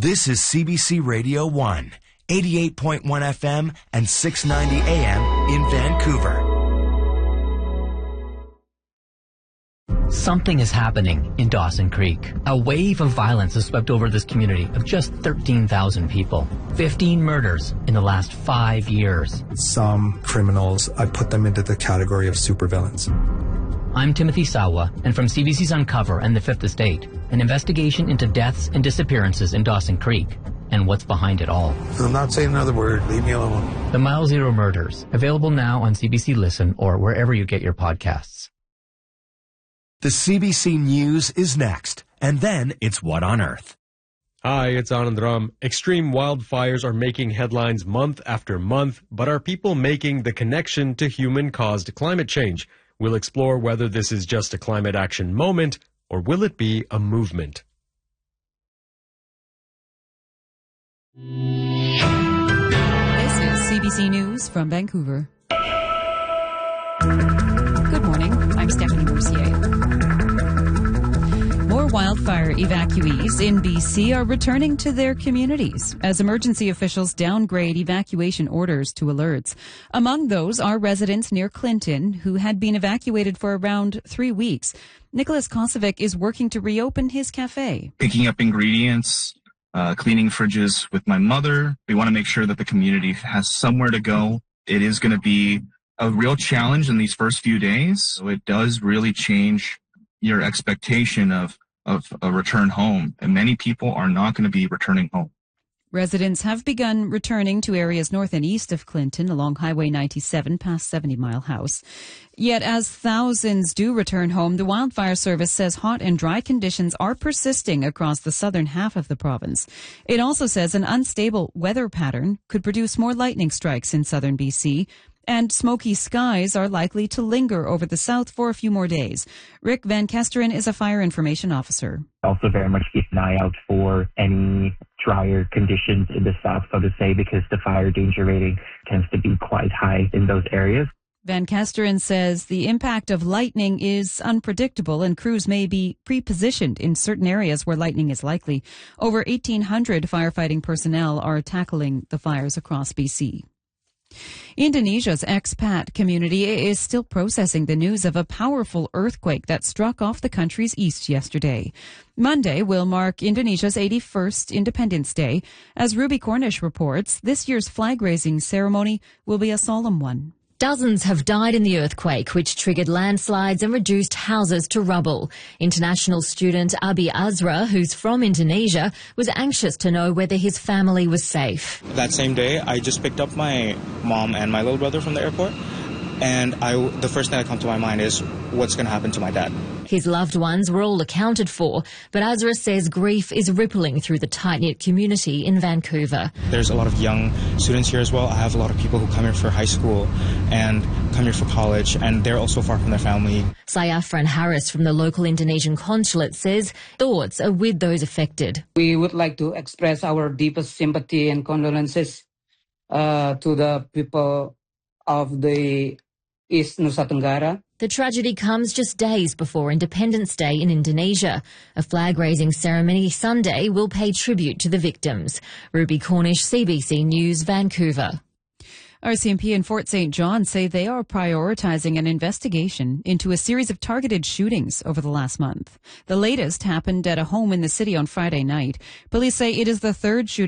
This is CBC Radio 1, 88.1 FM and 690 AM in Vancouver. Something is happening in Dawson Creek. A wave of violence has swept over this community of just 13,000 people. 15 murders in the last 5 years. Some criminals, I put them into the category of supervillains. I'm Timothy Sawa, and from CBC's Uncover and the Fifth Estate, an investigation into deaths and disappearances in Dawson Creek and what's behind it all. I'm not saying another word. Leave me alone. The Mile Zero Murders, available now on CBC Listen or wherever you get your podcasts. The CBC News is next, and then it's What on Earth. Hi, it's Anand Ram. Extreme wildfires are making headlines month after month, but are people making the connection to human-caused climate change? We'll explore whether this is just a climate action moment, or will it be a movement? This is CBC News from Vancouver. Good morning. I'm Stephanie Mercier. More wildfire evacuees in BC are returning to their communities as emergency officials downgrade evacuation orders to alerts. Among those are residents near Clinton who had been evacuated for around 3 weeks. Nicholas Kosovic is working to reopen his cafe. Picking up ingredients, cleaning fridges with my mother. We want to make sure that the community has somewhere to go. It is going to be a real challenge in these first few days. So it does really change your expectation of a return home. And many people are not going to be returning home. Residents have begun returning to areas north and east of Clinton along Highway 97 past 70 Mile House. Yet as thousands do return home, the Wildfire Service says hot and dry conditions are persisting across the southern half of the province. It also says an unstable weather pattern could produce more lightning strikes in southern BC, and smoky skies are likely to linger over the south for a few more days. Rick Van Kesteren is a fire information officer. Also very much keep an eye out for any drier conditions in the south, so to say, because the fire danger rating tends to be quite high in those areas. Van Kesteren says the impact of lightning is unpredictable and crews may be pre-positioned in certain areas where lightning is likely. Over 1,800 firefighting personnel are tackling the fires across BC. Indonesia's expat community is still processing the news of a powerful earthquake that struck off the country's east yesterday. Monday will mark Indonesia's 81st Independence Day. As Ruby Cornish reports, this year's flag-raising ceremony will be a solemn one. Dozens have died in the earthquake, which triggered landslides and reduced houses to rubble. International student Abi Azra, who's from Indonesia, was anxious to know whether his family was safe. That same day, I just picked up my mom and my little brother from the airport, and the first thing that comes to my mind is what's going to happen to my dad. His loved ones were all accounted for, but Azra says grief is rippling through the tight-knit community in Vancouver. There's a lot of young students here as well. I have a lot of people who come here for high school and come here for college, and they're also far from their family. Sayafran Harris from the local Indonesian consulate says thoughts are with those affected. We would like to express our deepest sympathy and condolences to the people of the East Nusa Tenggara. The tragedy comes just days before Independence Day in Indonesia. A flag-raising ceremony Sunday will pay tribute to the victims. Ruby Cornish, CBC News, Vancouver. RCMP and Fort St. John say they are prioritizing an investigation into a series of targeted shootings over the last month. The latest happened at a home in the city on Friday night. Police say it is the third shooting